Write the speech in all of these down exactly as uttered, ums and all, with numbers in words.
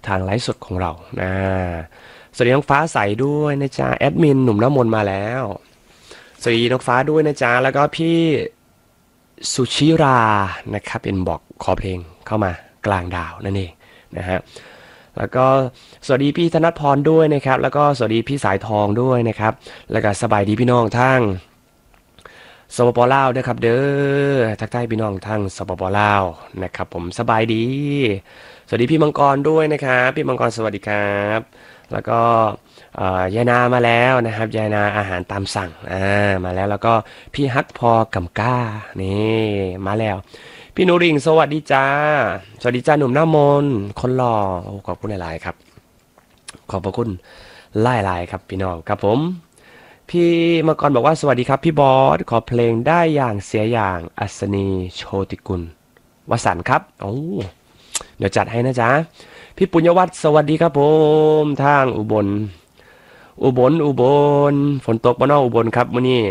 ทางไลฟ์สดของเรานะสวัสดีน้องฟ้าใสด้วยนะจ๊ะแอดมินหนุ่มน้ำมนต์มาแล้วสวัสดีน้องฟ้าด้วยนะจ๊ะแล้วก็พี่สุชิรานะครับเป็นบอกขอเพลงเข้ามากลางดาวนั่นเองนะฮะแล้วก็สวัสดีพี่ธนพรด้วยนะครับแล้วก็สวัสดีพี่สายทองด้วยนะครับแล้วก็สบายดีพี่น้องทั้งสปปลาวด้วยครับเด้อทักทายพี่น้องทั้งสปปลาวนะครับผมสบายดีสวัสดีพี่มังกรด้วยนะครับพี่มังกรสวัสดีครับแล้วก็ยายนามาแล้วนะครับยายนาอาหารตามสั่งอ่ามาแล้วแล้วก็พี่ฮักพอกำก้านี่มาแล้วพี่นุริงสวัสดีจ้าสวัสดีจ้าหนุ่มหน้ามนคนหล่อโอ้ขอบคุณหลายๆครับขอบพระคุณหลายๆครับพี่น้องครับผมพี่มังกรบอกว่าสวัสดีครับพี่บอสขอเพลงได้อย่างเสียอย่างอัศนีโชติกุลวสันต์ครับโอ้เดี๋ยวจัดให้นะจ๊ะพี่ปุญญวัฒน์สวัสดีครับผมทางอุบลอุบลอุบลฝนตกบ้านนอกอุบลครับมื้อนี้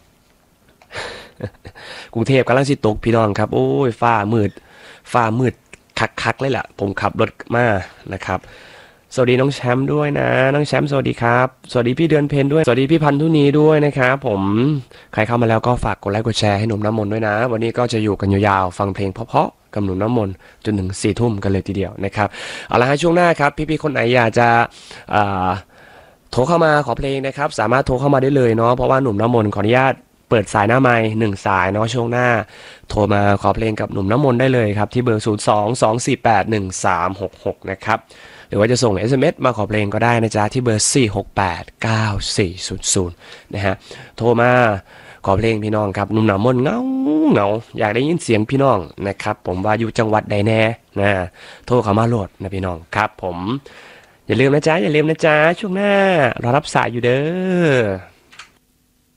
กรุงเทพกำลังสิตกพี่น้องครับโอ้ยฟ้ามืดฟ้ามืดคักๆเลยล่ะผมขับรถมานะครับสวัสดีน้องแชมป์ด้วยนะน้องแชมป์สวัสดีครับสวัสดีพี่เดือนเพนด้วยสวัสดีพี่พันธุนีด้วยนะครับผมใครเข้ามาแล้วก็ฝากกดไลค์กดแชร์ให้หนุ่มน้ำมนต์ด้วยนะวันนี้ก็จะอยู่กันยาวๆฟังเพลงเพราะๆกับหนุ่มน้ำมนต์จนถึงสี่ทุ่มกันเลยทีเดียวนะครับเอาละฮะช่วงหน้าครับพี่ๆคนไหนอยากจะโทรเข้ามาขอเพลงนะครับสามารถโทรเข้ามาได้เลยเนาะเพราะว่าหนุ่มน้ำมนต์ขออนุญาตเปิดสายหน้าไมค์หนึ่งสายเนาะช่วงหน้าโทรมาขอเพลงกับหนุ่มน้ำมนต์ได้เลยครับที่เบอร์ศูนย์ สอง สอง สี่ แปด หนึ่ง สาม หก หกนะครับหรือว่าจะส่ง เอส เอ็ม เอส มาขอเพลงก็ได้นะจ๊ะที่เบอร์สี่ หก แปด เก้า สี่ ศูนย์ ศูนย์นะฮะโทรมาขอเพลงพี่น้องครับหนุ่มน้ำมนต์เงาเงาอยากได้ยินเสียงพี่น้องนะครับผมว่าอยู่จังหวัดใดแน่นะโทรเข้ามาโหลดนะพี่น้องครับผมอย่าลืมนะจ๊ะอย่าลืมนะจ๊ะช่วงหน้ารอรับสายอยู่เด้อ